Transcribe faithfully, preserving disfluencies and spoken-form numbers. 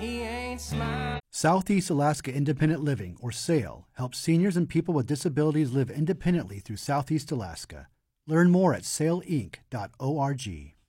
he ain't smiling. Southeast Alaska Independent Living, or SAIL, helps seniors and people with disabilities live independently through Southeast Alaska. Learn more at sail inc dot org.